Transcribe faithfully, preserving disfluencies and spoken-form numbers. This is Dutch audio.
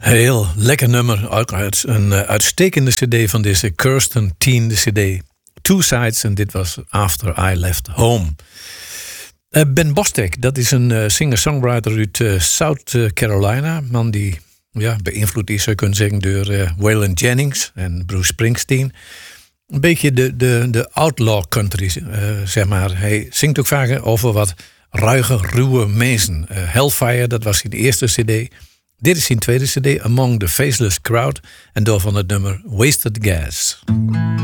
Heel lekker nummer. Ook uit een uh, uitstekende cd van deze Kirsten Teen, de cd Two Sides. En dit was After I Left Home. Uh, Ben Bostek, dat is een uh, singer-songwriter uit uh, South Carolina. Man die ja, beïnvloed is, zou je kunnen zeggen, door uh, Waylon Jennings en Bruce Springsteen. Een beetje de, de, de outlaw country, uh, zeg maar. Hij zingt ook vaak over wat ruige, ruwe mensen. Uh, Hellfire, dat was zijn eerste cd. Dit is zijn tweede cd, Among the Faceless Crowd. En daarvan het nummer Wasted Gas.